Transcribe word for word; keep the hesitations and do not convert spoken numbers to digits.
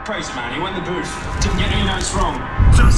crazy man. He went in the booth, didn't get any notes wrong. Just